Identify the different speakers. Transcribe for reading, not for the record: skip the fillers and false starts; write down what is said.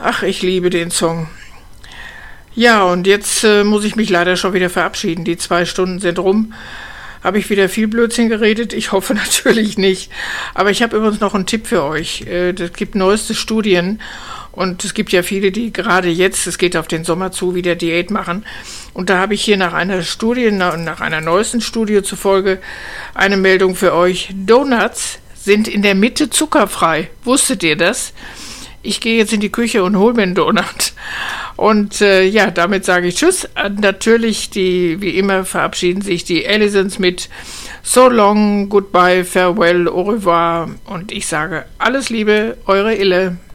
Speaker 1: Ach, ich liebe den Song. Ja, und jetzt muss ich mich leider schon wieder verabschieden. Die 2 Stunden sind rum. Habe ich wieder viel Blödsinn geredet? Ich hoffe natürlich nicht. Aber ich habe übrigens noch einen Tipp für euch. Es gibt neueste Studien und es gibt ja viele, die gerade jetzt, es geht auf den Sommer zu, wieder Diät machen. Und da habe ich hier nach einer Studie, nach einer neuesten Studie zufolge, eine Meldung für euch. Donuts sind in der Mitte zuckerfrei. Wusstet ihr das? Ich gehe jetzt in die Küche und hole mir einen Donut. Und ja, damit sage ich Tschüss. Natürlich, wie immer, verabschieden sich die Allisons mit So long, goodbye, farewell, au revoir. Und ich sage alles Liebe, eure Ille.